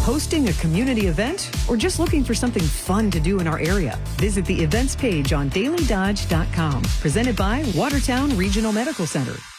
hosting a community event, or just looking for something fun to do in our area? Visit the events page on dailydodge.com. Presented by Watertown Regional Medical Center.